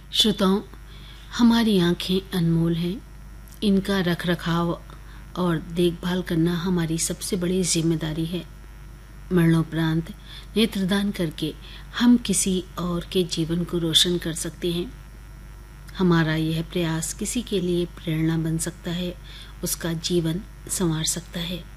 श्रोताओं, हमारी आँखें अनमोल हैं। इनका रखरखाव और देखभाल करना हमारी सबसे बड़ी जिम्मेदारी है। मरणोपरांत नेत्रदान करके हम किसी और के जीवन को रोशन कर सकते हैं। हमारा यह प्रयास किसी के लिए प्रेरणा बन सकता है, उसका जीवन संवार सकता है।